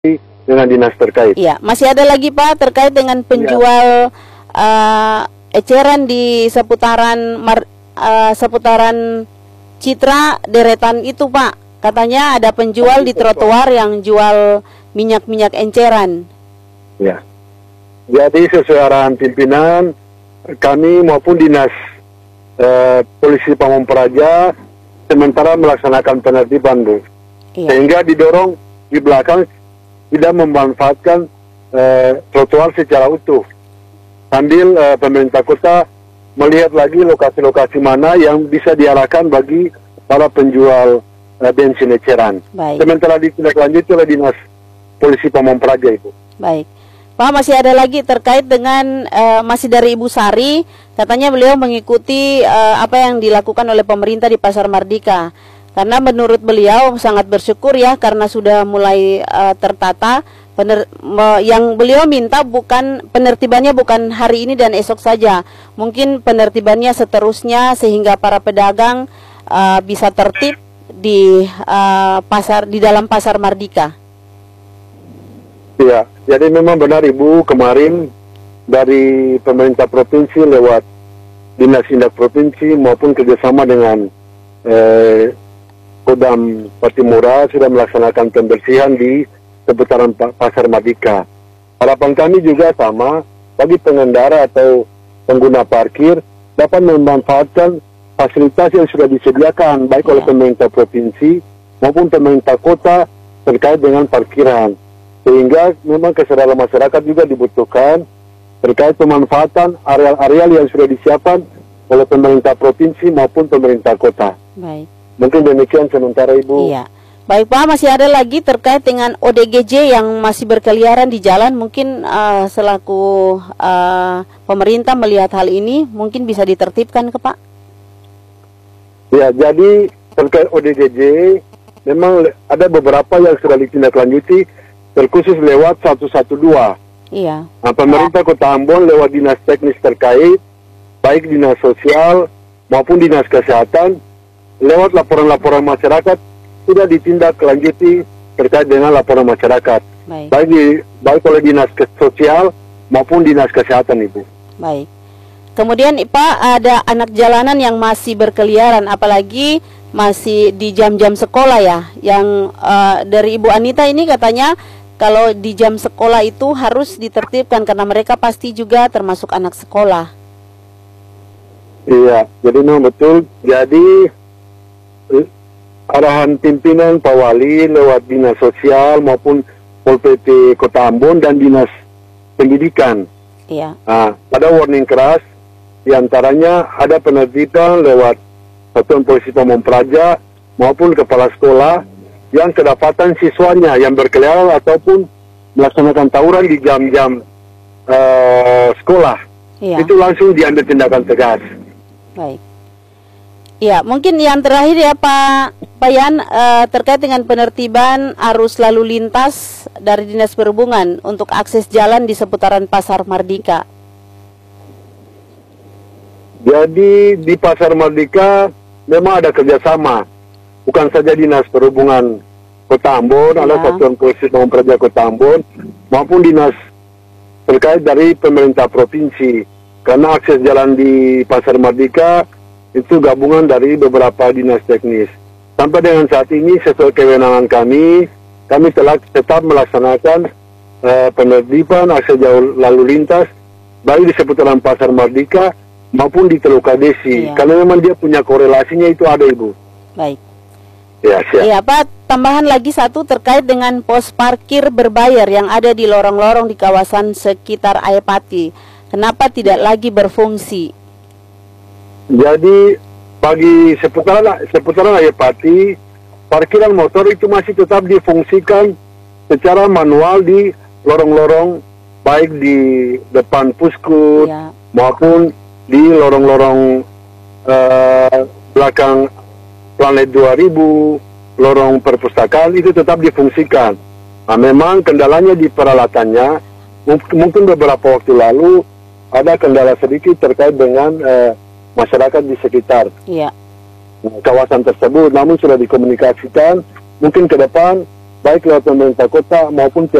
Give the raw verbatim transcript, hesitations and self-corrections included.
dengan dinas terkait. Iya, masih ada lagi Pak terkait dengan penjual ya. uh, eceran di seputaran mar, uh, seputaran Citra deretan itu Pak. Katanya ada penjual di trotoar yang jual minyak-minyak enceran. Ya. Jadi sesuai arahan pimpinan kami maupun dinas uh, polisi Pamong Praja sementara melaksanakan penertiban, Bu. Iya. Sehingga didorong di belakang tidak memanfaatkan uh, trotoar secara utuh. Sambil uh, pemerintah kota melihat lagi lokasi-lokasi mana yang bisa diarahkan bagi para penjual uh, bensin eceran. Baik. Sementara ditindaklanjuti oleh dinas polisi Pamong Praja, Ibu. Baik. Pak, masih ada lagi terkait dengan uh, masih dari Ibu Sari, katanya beliau mengikuti uh, apa yang dilakukan oleh pemerintah di Pasar Mardika. Karena menurut beliau sangat bersyukur ya karena sudah mulai uh, tertata. Pener, me, yang beliau minta bukan penertibannya bukan hari ini dan esok saja, mungkin penertibannya seterusnya sehingga para pedagang uh, bisa tertib di uh, pasar di dalam Pasar Mardika. Ya, jadi memang benar Ibu, kemarin dari pemerintah provinsi lewat Dinas Indak Provinsi maupun kerjasama dengan eh, Kodam Patimura sudah melaksanakan pembersihan di seputaran Pasar Mardika. Harapan kami juga sama, bagi pengendara atau pengguna parkir dapat memanfaatkan fasilitas yang sudah disediakan baik oleh pemerintah provinsi maupun pemerintah kota terkait dengan parkiran. Sehingga memang kesadaran masyarakat juga dibutuhkan terkait pemanfaatan areal-areal yang sudah disiapkan oleh pemerintah provinsi maupun pemerintah kota. Baik. Mungkin demikian sementara Ibu. Iya. Baik Pak, masih ada lagi terkait dengan O D G J yang masih berkeliaran di jalan. Mungkin uh, selaku uh, pemerintah melihat hal ini, mungkin bisa ditertibkan ke Pak? Ya, jadi terkait O D G J, memang ada beberapa yang sudah ditindaklanjuti, terkhusus lewat seratus dua belas. Iya. Nah, pemerintah Kota Ambon lewat dinas teknis terkait, baik dinas sosial maupun dinas kesehatan, lewat laporan-laporan masyarakat, sudah ditindaklanjuti terkait dengan laporan masyarakat. Baik. Baik, di, baik oleh dinas sosial maupun dinas kesehatan, Ibu. Baik. Kemudian Pak, ada anak jalanan yang masih berkeliaran, apalagi masih di jam-jam sekolah ya. Yang uh, dari Ibu Anita ini katanya kalau di jam sekolah itu harus ditertibkan karena mereka pasti juga termasuk anak sekolah. Iya, jadi memang betul. Jadi arahan pimpinan Pak Wali lewat dinas sosial maupun Pol P P Kota Ambon dan dinas pendidikan. Iya. Nah, ada warning keras, diantaranya ada penertiban lewat Satuan Polisi Pamong Praja maupun kepala sekolah yang kedapatan siswanya yang berkeliaran ataupun melaksanakan tawuran di jam-jam uh, sekolah. Iya. Itu langsung diambil tindakan tegas. Baik. Ya, mungkin yang terakhir ya Pak Payan, uh, terkait dengan penertiban arus lalu lintas dari Dinas Perhubungan untuk akses jalan di seputaran Pasar Mardika. Jadi di Pasar Mardika memang ada kerjasama, bukan saja Dinas Perhubungan Kota Ambon, ya. Ada Satuan Polisi Pamong Praja Kota Ambon, maupun dinas terkait dari pemerintah provinsi. Karena akses jalan di Pasar Mardika itu gabungan dari beberapa dinas teknis. Sampai dengan saat ini sesuai kewenangan kami, kami telah tetap melaksanakan uh, penertiban akses jauh lalu lintas baik di seputaran Pasar Mardika maupun di Teluk Kadesi. Iya. Karena memang dia punya korelasinya itu ada, Ibu. Baik. Ya, siap. Iya Pak, tambahan lagi satu terkait dengan pos parkir berbayar yang ada di lorong-lorong di kawasan sekitar Ayapati. Kenapa tidak lagi berfungsi? Jadi bagi seputaran seputaran Ayapati, parkiran motor itu masih tetap difungsikan secara manual di lorong-lorong baik di depan Puskut ya. Maupun di lorong-lorong uh, belakang Planet dua ribu, lorong perpustakaan itu tetap difungsikan. Nah, memang kendalanya di peralatannya, mungkin beberapa waktu lalu ada kendala sedikit terkait dengan uh, masyarakat di sekitar ya. kawasan tersebut, namun sudah dikomunikasikan. Mungkin ke depan baik lewat pemerintah kota maupun